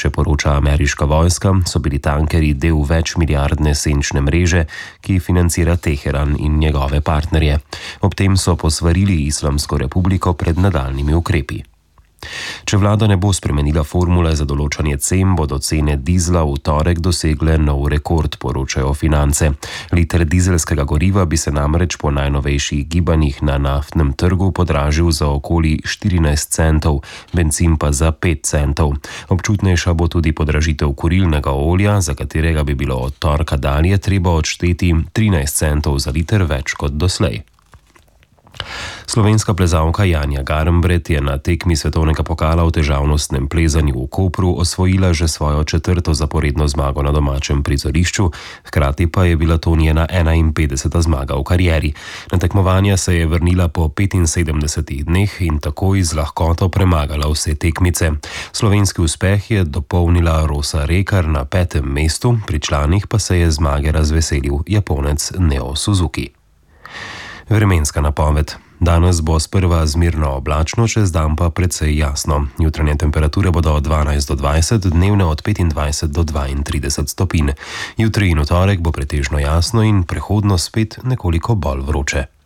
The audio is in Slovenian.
če poroča ameriška vojska, so bili tankerji del večmilijardne senčne mreže, ki financira Teheran in njegove partnerje. Ob tem so posvarili Islamsko republiko pred nadaljnjimi ukrepi. Če vlada ne bo spremenila formule za določanje cen, bodo cene dizla v torek dosegle nov rekord, poročajo Finance. Liter dizelskega goriva bi se namreč po najnovejših gibanjih na naftnem trgu podražil za okoli 14 centov, bencin pa za 5 centov. Občutnejša bo tudi podražitev kurilnega olja, za katerega bi bilo od torka dalje treba odšteti 13 centov za liter več kot doslej. Slovenska plezalka Janja Garnbret je na tekmi svetovnega pokala v težavnostnem plezanju v Kopru osvojila že svojo 4. zaporedno zmago na domačem prizorišču, hkrati pa je bila to njena 51. zmaga v karieri. Na tekmovanja se je vrnila po 75 dneh in takoj z lahkoto premagala vse tekmice. Slovenski uspeh je dopolnila Rosa Rekar na 5. mestu, pri članih pa se je zmage razveselil Japonec Neo Suzuki. Vremenska napoved. Danes bo sprva zmerno oblačno, čez dan pa precej jasno. Jutranje temperature bodo od 12 do 20, dnevne od 25 do 32 stopinj. Jutri in v torek bo pretežno jasno in prehodno spet nekoliko bolj vroče.